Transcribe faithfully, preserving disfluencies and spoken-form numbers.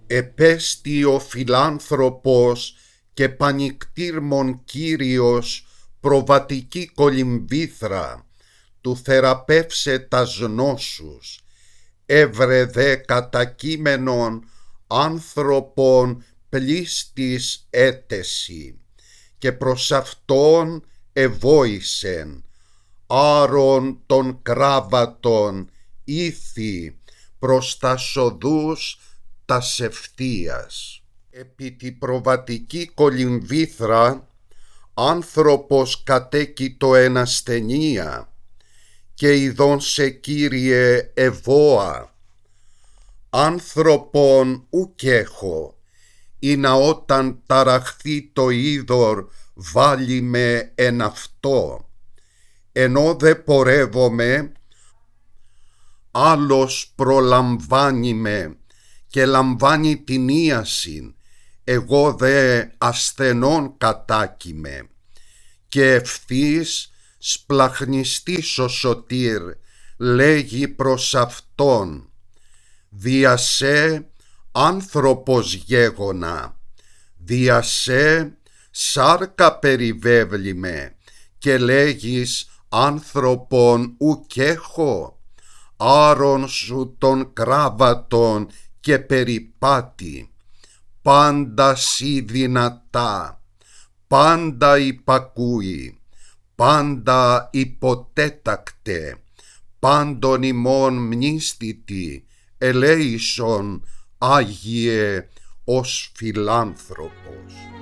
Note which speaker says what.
Speaker 1: Επέστη ο φιλάνθρωπος και πανικτήρμον Κύριος προβατική κολυμβήθρα, του θεραπεύσε τας νόσους, έβρε δε κατακείμενον άνθρωπον πλήστης έτεση, και προς αυτόν εβόησεν, άρον των κράβατων ήθη προς τας οδούς τας ευθείας. Επί τη προβατική κολυμβήθρα άνθρωπος κατέκειτο εν ασθενεία, και ειδών σε Κύριε εβόα, άνθρωπον ουκ έχω, ή να όταν ταραχθεί το είδωρ βάλει με εν αυτό, ενώ δε πορεύομαι, άλλος προλαμβάνει με και λαμβάνει την ίασιν, εγώ δε ασθενών κατάκειμαι, και ευθύς σπλαχνιστής ο σωτήρ λέγει προς αυτόν, δια σε άνθρωπος γέγονα, δια σε σάρκα περιβέβλημε, και λέγεις άνθρωπον ουκ έχω, άρον σου των κράβατων και περιπάτη, πάντα σοι δυνατά, πάντα υπακούει, πάντα υποτέτακτε, πάντων ημών μνήστητη, ελέησον Άγιε ως φιλάνθρωπος.